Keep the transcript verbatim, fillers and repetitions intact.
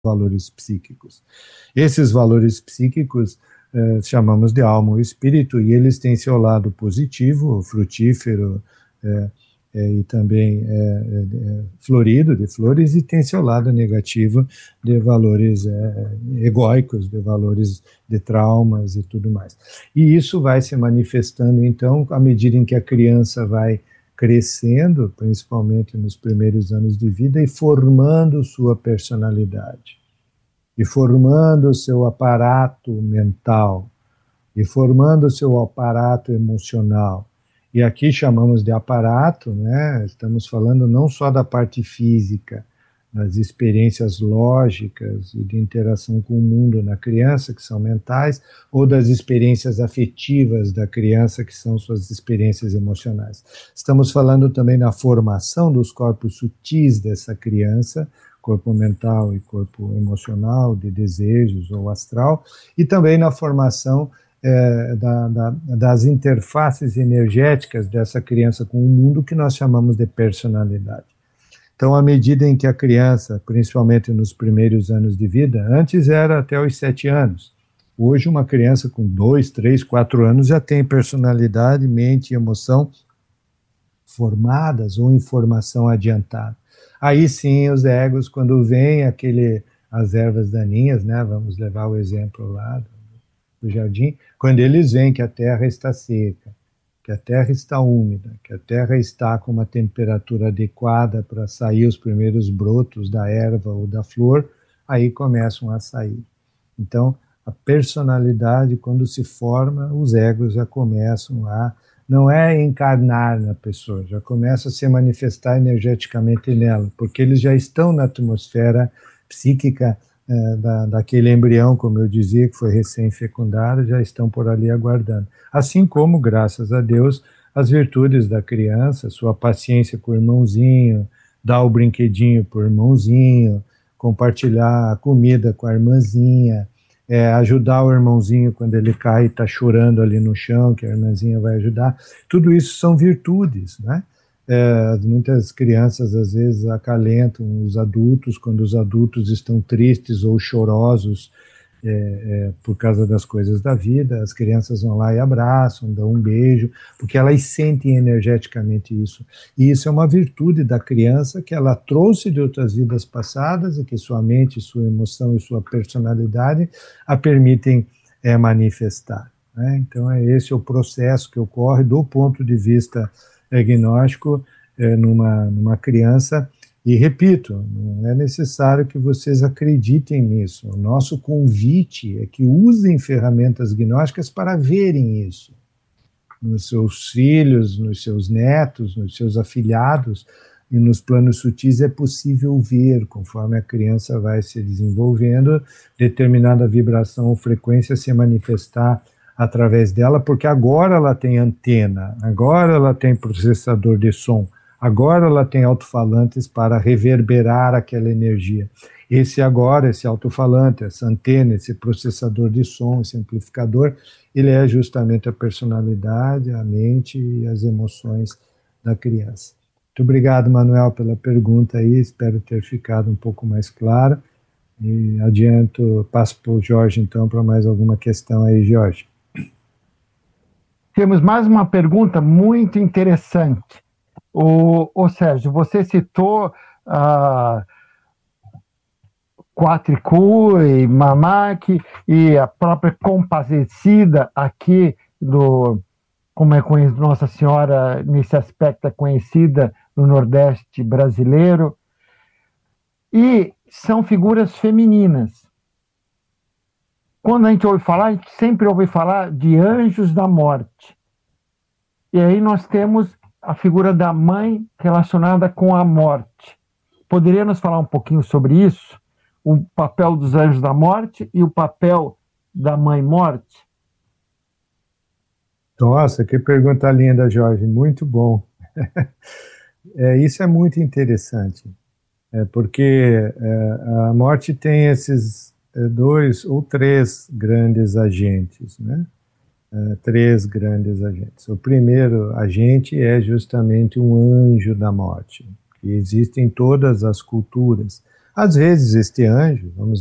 valores psíquicos. Esses valores psíquicos eh, chamamos de alma ou espírito, e eles têm seu lado positivo, frutífero, eh, eh, e também eh, eh, florido, de flores, e tem seu lado negativo de valores eh, egóicos, de valores de traumas e tudo mais. E isso vai se manifestando, então, à medida em que a criança vai crescendo, principalmente nos primeiros anos de vida, e formando sua personalidade, e formando seu aparato mental, e formando seu aparato emocional. E aqui chamamos de aparato, né? Estamos falando não só da parte física, das experiências lógicas e de interação com o mundo na criança, que são mentais, ou das experiências afetivas da criança, que são suas experiências emocionais. Estamos falando também na formação dos corpos sutis dessa criança, corpo mental e corpo emocional, de desejos ou astral, e também na formação é, da, da, das interfaces energéticas dessa criança com o mundo, que nós chamamos de personalidade. Então, à medida em que a criança, principalmente nos primeiros anos de vida, antes era até os sete anos, hoje uma criança com dois, três, quatro anos já tem personalidade, mente e emoção formadas ou informação adiantada. Aí sim, os egos, quando vem aquele, as ervas daninhas, né, vamos levar o exemplo lá do, do jardim, quando eles veem que a terra está seca, que a terra está úmida, que a terra está com uma temperatura adequada para sair os primeiros brotos da erva ou da flor, aí começam a sair. Então, a personalidade, quando se forma, os egos já começam a, não é encarnar na pessoa, já começa a se manifestar energeticamente nela, porque eles já estão na atmosfera psíquica é, da, daquele embrião, como eu dizia, que foi recém-fecundado, já estão por ali aguardando. Assim como, graças a Deus, as virtudes da criança, sua paciência com o irmãozinho, dar o brinquedinho para o irmãozinho, compartilhar a comida com a irmãzinha, é, ajudar o irmãozinho quando ele cai e está chorando ali no chão, que a irmãzinha vai ajudar, tudo isso são virtudes, né? É, muitas crianças às vezes acalentam os adultos quando os adultos estão tristes ou chorosos é, é, por causa das coisas da vida. As crianças vão lá e abraçam, dão um beijo, porque elas sentem energeticamente isso. E isso é uma virtude da criança que ela trouxe de outras vidas passadas e que sua mente, sua emoção e sua personalidade a permitem é, manifestar, né? Então é esse o processo que ocorre do ponto de vista agnóstico é, numa, numa criança, e repito, não é necessário que vocês acreditem nisso. O nosso convite é que usem ferramentas gnósticas para verem isso. Nos seus filhos, nos seus netos, nos seus afilhados, e nos planos sutis é possível ver, conforme a criança vai se desenvolvendo, determinada vibração ou frequência se manifestar através dela, porque agora ela tem antena, agora ela tem processador de som, agora ela tem alto-falantes para reverberar aquela energia. Esse agora, esse alto-falante, essa antena, esse processador de som, esse amplificador, ele é justamente a personalidade, a mente e as emoções da criança. Muito obrigado, Manuel, pela pergunta aí, espero ter ficado um pouco mais claro. E adianto, passo para o Jorge, então, para mais alguma questão aí, Jorge. Temos mais uma pergunta muito interessante. O, o Sérgio, você citou a Quatricue, Mamac e a própria Compadecida aqui do, como é conhecido, Nossa Senhora, nesse aspecto é conhecida no Nordeste brasileiro, e são figuras femininas. Quando a gente ouve falar, a gente sempre ouve falar de anjos da morte. E aí nós temos a figura da mãe relacionada com a morte. Poderia nos falar um pouquinho sobre isso? O papel dos anjos da morte e o papel da mãe morte? Nossa, que pergunta linda, Jorge, muito bom. É, isso é muito interessante, é, porque é, a morte tem esses é, dois ou três grandes agentes, né? É, três grandes agentes. O primeiro agente é justamente um anjo da morte, que existe em todas as culturas. Às vezes este anjo, vamos